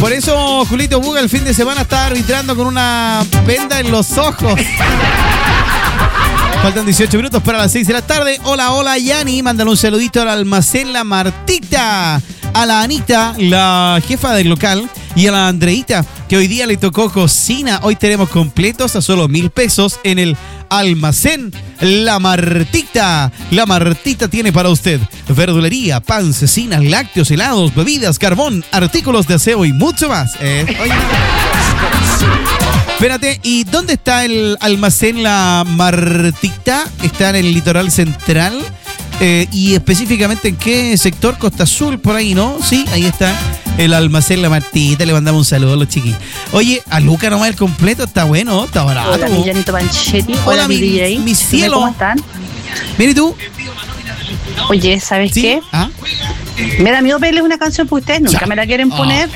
Por eso Julito Buga el fin de semana está arbitrando con una venda en los ojos. Faltan 18 minutos para las 6 de la tarde. Hola, Yani. Mándale un saludito al almacén La Martita. A la Anita, la jefa del local. Y a la Andreita, que hoy día le tocó cocina. Hoy tenemos completos a solo 1,000 pesos en el almacén La Martita. La Martita tiene para usted verdulería, pan, cecinas, lácteos, helados, bebidas, carbón, artículos de aseo y mucho más. Espérate, ¿y dónde está el almacén La Martita? Está en el litoral central. Y específicamente en qué sector, Costa Azul, por ahí, ¿no? Sí, ahí está el almacén La Martita. Le mandamos un saludo a los chiquillos. Oye, a Luca nomás el completo, está bueno, está barato. Hola, mi Janito Panchetti. Hola, mi DJ. Mi cielo. ¿Cómo están? Mira, ¿y tú? Oye, ¿sabes qué? ¿Ah? Me da miedo pedirles una canción porque ustedes nunca me la quieren poner.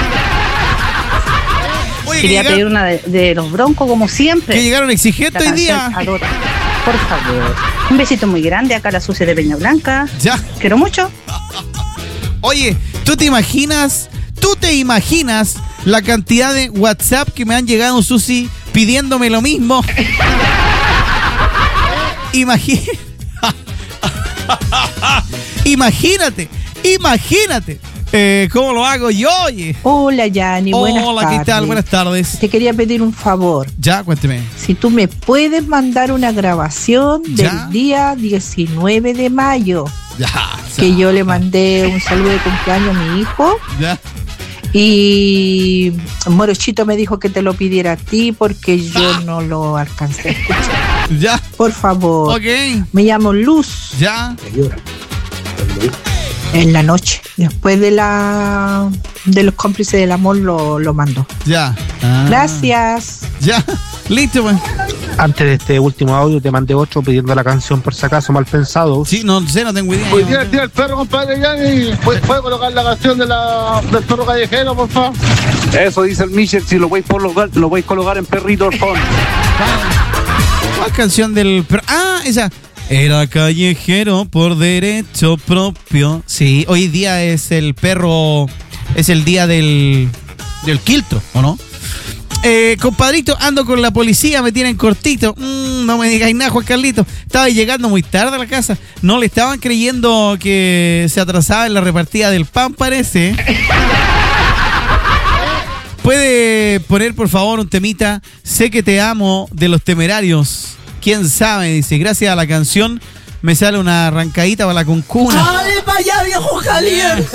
Oye, quería pedir una de los Broncos, como siempre. Que llegaron exigentes hoy día. Adoro. Por favor. Un besito muy grande acá a la Sucia de Peña Blanca. Ya. Quiero mucho. Oye, ¿tú te imaginas la cantidad de WhatsApp que me han llegado, Susi, pidiéndome lo mismo? Imagínate. ¿Cómo lo hago yo, oye? Hola, Yani, buenas tardes. Hola, ¿qué tal? Buenas tardes. Te quería pedir un favor. Ya, cuénteme. Si tú me puedes mandar una grabación del día 19 de mayo. Ya. Que yo le mandé un saludo de cumpleaños a mi hijo. Ya. Y Morochito me dijo que te lo pidiera a ti porque yo no lo alcancé a escuchar. Ya. Por favor. Ok. Me llamo Luz. Ya. En la noche, después de los cómplices del amor lo mando. Ya. Gracias. Ya. Listo, pues. Antes de este último audio te mandé otro pidiendo la canción por si acaso, mal pensado. Sí, no sé, no tengo idea. Hoy día el perro, compadre Yani. ¿Puede colocar la canción del perro callejero, por favor? Eso dice el Michel, si lo vais a colocar en perrito orfón. ¿Cuál canción del perro? Esa. Era callejero por derecho propio. Sí, hoy día es el perro, es el día del quiltro, ¿o no? Compadrito, ando con la policía, me tienen cortito. No me digáis nada, Juan Carlito. Estaba llegando muy tarde a la casa. No le estaban creyendo que se atrasaba en la repartida del pan, parece. ¿Puede poner, por favor, un temita? Sé que te amo, de Los Temerarios. ¿Quién sabe? Dice, gracias a la canción me sale una arrancadita para la cuncuna. ¡Dale para allá, viejo caliente!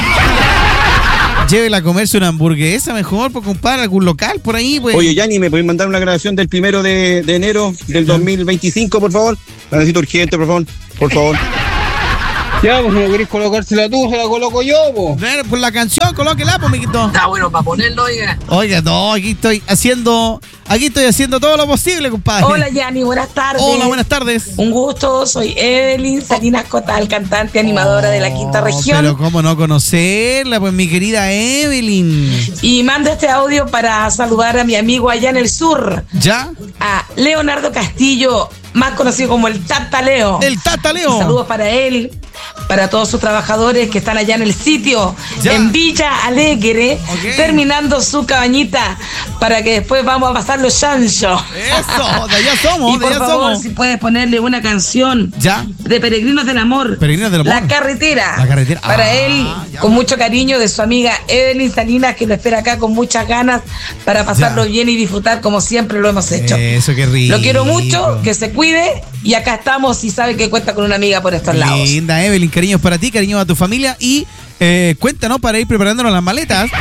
Llévela a comerse una hamburguesa mejor, por compadre, algún local por ahí, pues. Oye, Yani, ¿me puedes mandar una grabación del 1 de enero del 2025, por favor? La necesito urgente, por favor. Ya, pues no querés colocársela tú, se la coloco yo, po. Bueno, pues la canción, colóquela, pues, miquito. Está bueno para ponerlo, oiga. Oiga, no, aquí estoy haciendo todo lo posible, compadre. Hola, Yani, buenas tardes. Hola, buenas tardes. Un gusto, soy Evelyn Salinas Cotal, cantante, animadora de la Quinta Región. Pero cómo no conocerla, pues, mi querida Evelyn. Y mando este audio para saludar a mi amigo allá en el sur. ¿Ya? A Leonardo Castillo, más conocido como el Tata Leo. El Tata Leo. Saludos para él, para todos sus trabajadores que están allá en el sitio, ya, en Villa Alegre, okay, terminando su cabañita, para que después vamos a pasar los chanchos. Eso, de allá somos, y por favor, si puedes ponerle una canción, ya, de Peregrinos del Amor. Peregrinos del Amor. La carretera. La carretera. Para él, ya, con mucho cariño, de su amiga Evelyn Salinas, que lo espera acá con muchas ganas para pasarlo bien y disfrutar como siempre lo hemos hecho. Eso, qué rico. Lo quiero mucho, que se cuide, y acá estamos y sabe que cuenta con una amiga por estos lados. Linda, Evelyn, cariños para ti, cariños a tu familia y cuéntanos para ir preparándonos las maletas,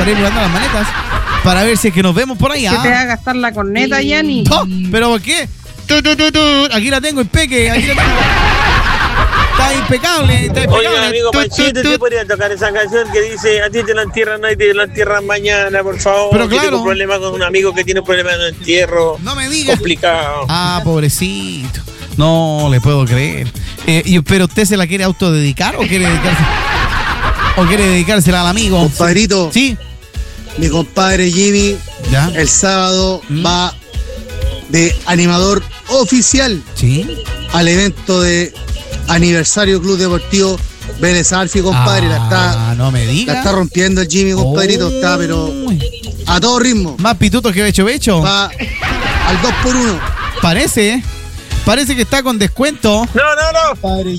para ver si es que nos vemos por allá. ¿Qué te va a gastar la corneta, Yani? No, ¿pero por qué? Aquí la tengo, impeque, aquí la tengo. Está impecable. Oiga, amigo Panchito, ¿te podría tocar esa canción que dice a ti te la entierran hoy, te la entierran mañana, por favor? Pero claro. Tengo un problema con un amigo que tiene un problema de entierro. No me digas. Complicado. Pobrecito. No le puedo creer. ¿Pero usted se la quiere autodedicar o quiere dedicársela al amigo? Compadrito. Sí. Mi compadre Jimmy, ¿ya? El sábado va de animador oficial, ¿sí?, al evento de aniversario Club Deportivo Vélez Arfi, compadre, no me digas. la está rompiendo el Jimmy, compadrito, está pero a todo ritmo. Más pitutos que Becho. Va al 2x1. Parece que está con descuento. No. Padre,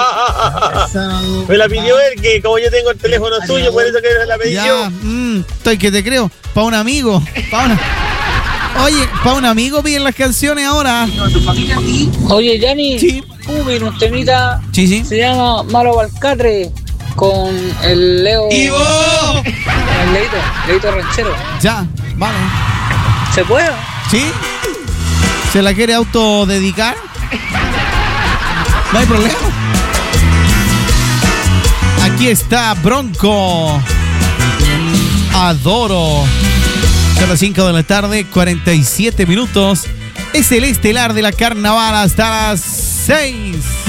Me la pidió él, que como yo tengo el teléfono suyo, por eso que la pedí yo. Estoy que te creo. Para un amigo. Oye, para un amigo piden las canciones ahora. Oye, Yanni, Sí. Ubi, un temita Sí. se llama Malo Balcatre con el Leo. ¡Ivo! El Leito Ranchero. Ya, vale. ¿Se puede? ¿Sí? ¿Se la quiere autodedicar? No hay problema. Aquí está Bronco. Adoro. Son las 5 de la tarde, 47 minutos. Es el estelar de la carnaval hasta las 6.